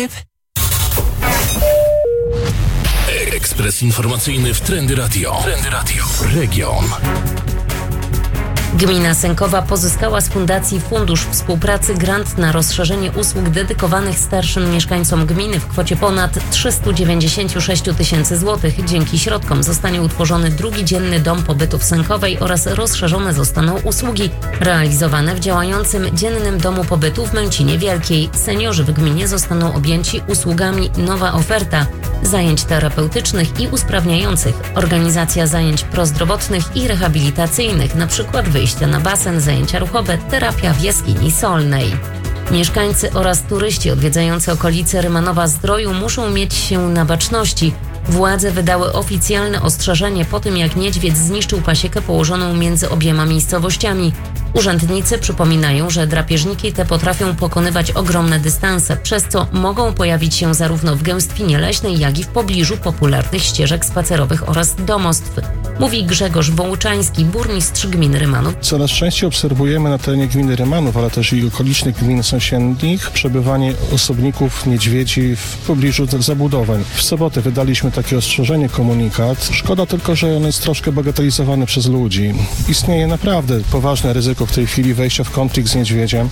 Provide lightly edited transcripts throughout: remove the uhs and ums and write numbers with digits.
with. Ekspres informacyjny w Trendy Radio. Trendy Radio. Region. Gmina Sękowa pozyskała z Fundacji Fundusz Współpracy grant na rozszerzenie usług dedykowanych starszym mieszkańcom gminy w kwocie ponad 396 000 złotych. Dzięki środkom zostanie utworzony drugi dzienny dom pobytu w Sękowej oraz rozszerzone zostaną usługi realizowane w działającym dziennym domu pobytu w Męcinie Wielkiej. Seniorzy w gminie zostaną objęci usługami Nowa Oferta zajęć terapeutycznych i usprawniających, organizacja zajęć prozdrowotnych i rehabilitacyjnych, np. wyjścia na basen, zajęcia ruchowe, terapia w jaskini solnej. Mieszkańcy oraz turyści odwiedzający okolice Rymanowa-Zdroju muszą mieć się na baczności. Władze wydały oficjalne ostrzeżenie po tym, jak niedźwiedź zniszczył pasiekę położoną między obiema miejscowościami. Urzędnicy przypominają, że drapieżniki te potrafią pokonywać ogromne dystanse, przez co mogą pojawić się zarówno w gęstwinie leśnej, jak i w pobliżu popularnych ścieżek spacerowych oraz domostw. Mówi Grzegorz Wołczański, burmistrz gminy Rymanów. Coraz częściej obserwujemy na terenie gminy Rymanów, ale też i okolicznych gmin sąsiednich przebywanie osobników niedźwiedzi w pobliżu zabudowań. W sobotę wydaliśmy takie ostrzeżenie, komunikat. Szkoda tylko, że on jest troszkę bagatelizowany przez ludzi. Istnieje naprawdę poważne ryzyko w tej chwili wejścia w konflikt z niedźwiedziem.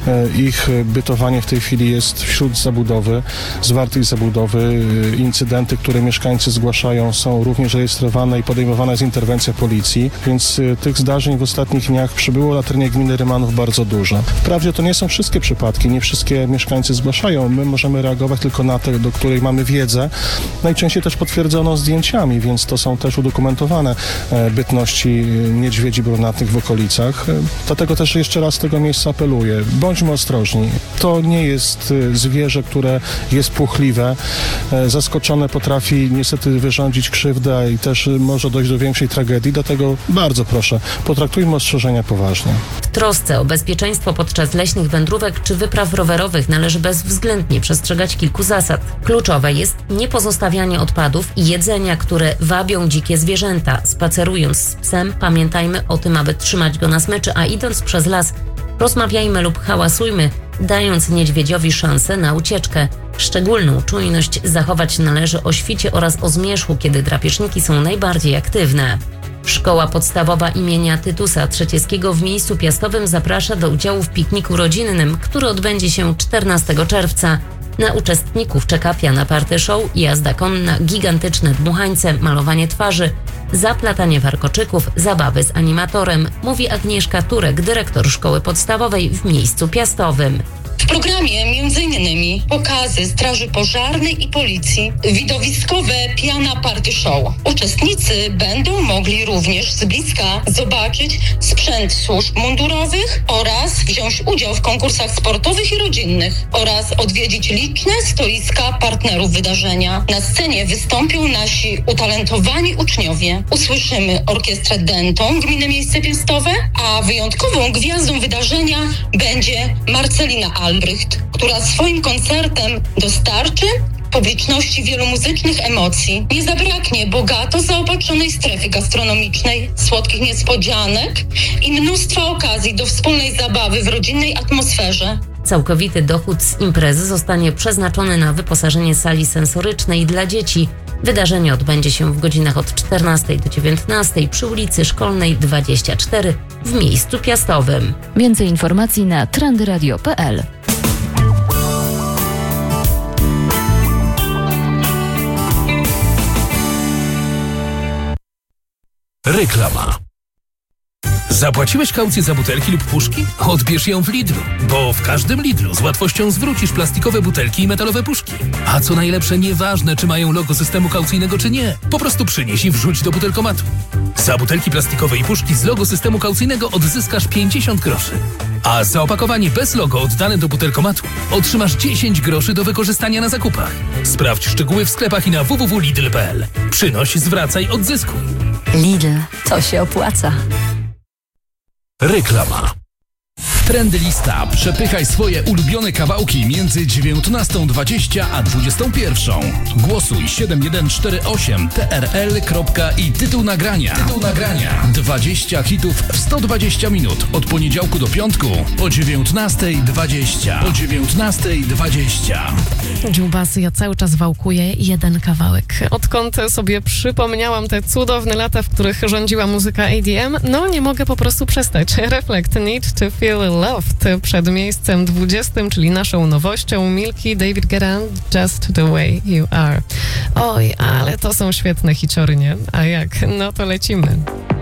Ich bytowanie w tej chwili jest wśród zabudowy, zwartej zabudowy. Incydenty, które mieszkańcy zgłaszają, są również rejestrowane i podejmowane jest interwencja policji, więc tych zdarzeń w ostatnich dniach przybyło na terenie gminy Rymanów bardzo dużo. Wprawdzie to nie są wszystkie przypadki, nie wszystkie mieszkańcy zgłaszają. My możemy reagować tylko na te, do której mamy wiedzę. Najczęściej też potwierdzono zdjęciami, więc to są też udokumentowane bytności niedźwiedzi brunatnych w okolicach. Dlatego też jeszcze raz z tego miejsca apeluję. Bądźmy ostrożni. To nie jest zwierzę, które jest płochliwe. Zaskoczone potrafi niestety wyrządzić krzywdę i też może dojść do większej tragedii. Dlatego bardzo proszę, potraktujmy ostrzeżenia poważnie. W trosce o bezpieczeństwo podczas leśnych wędrówek czy wypraw rowerowych należy bezwzględnie przestrzegać kilku zasad. Kluczowe jest niepozostawianie odpadów i jedzenia, które wabią dzikie zwierzęta. Spacerując z psem, pamiętajmy o tym, aby trzymać go na smyczy, a idąc przez las, rozmawiajmy lub hałasujmy, dając niedźwiedziowi szansę na ucieczkę. Szczególną czujność zachować należy o świcie oraz o zmierzchu, kiedy drapieżniki są najbardziej aktywne. Szkoła podstawowa imienia Tytusa Trzecieskiego w Miejscu Piastowym zaprasza do udziału w pikniku rodzinnym, który odbędzie się 14 czerwca. Na uczestników czeka piana party show, jazda konna, gigantyczne dmuchańce, malowanie twarzy, zaplatanie warkoczyków, zabawy z animatorem, mówi Agnieszka Turek, dyrektor szkoły podstawowej w Miejscu Piastowym. W programie m.in. pokazy straży pożarnej i policji, widowiskowe piana party show. Uczestnicy będą mogli również z bliska zobaczyć sprzęt służb mundurowych oraz wziąć udział w konkursach sportowych i rodzinnych oraz odwiedzić liczne stoiska partnerów wydarzenia. Na scenie wystąpią nasi utalentowani uczniowie. Usłyszymy orkiestrę dentą Gminy Miejsce Piastowe, a wyjątkową gwiazdą wydarzenia będzie Marcelina Albrecht, która swoim koncertem dostarczy publiczności wielu muzycznych emocji. Nie zabraknie bogato zaopatrzonej strefy gastronomicznej, słodkich niespodzianek i mnóstwa okazji do wspólnej zabawy w rodzinnej atmosferze. Całkowity dochód z imprezy zostanie przeznaczony na wyposażenie sali sensorycznej dla dzieci. Wydarzenie odbędzie się w godzinach od 14 do 19 przy ulicy Szkolnej 24 w Miejscu Piastowym. Więcej informacji na trendyradio.pl. Reklama. Zapłaciłeś kaucję za butelki lub puszki? Odbierz ją w Lidlu, bo w każdym Lidlu z łatwością zwrócisz plastikowe butelki i metalowe puszki. A co najlepsze, nieważne czy mają logo systemu kaucyjnego czy nie, po prostu przynieś i wrzuć do butelkomatu. Za butelki plastikowe i puszki z logo systemu kaucyjnego odzyskasz 50 groszy. A za opakowanie bez logo oddane do butelkomatu otrzymasz 10 groszy do wykorzystania na zakupach. Sprawdź szczegóły w sklepach i na www.lidl.pl. Przynoś, zwracaj, odzyskuj. Lidl, to się opłaca. Reklama. Trendy Lista. Przepychaj swoje ulubione kawałki między 19:20 a 21. Głosuj 7148 TRL. I tytuł nagrania. 20 hitów w 120 minut. Od poniedziałku do piątku o 19:20. Dziubasy, ja cały czas wałkuję jeden kawałek. Odkąd sobie przypomniałam te cudowne lata, w których rządziła muzyka EDM, no nie mogę po prostu przestać. Reflect, Need to Feel Loved przed miejscem 20, czyli naszą nowością. Milky, David Guetta, Just the Way You Are. Oj, ale to są świetne hiciory, nie? A jak? No to lecimy.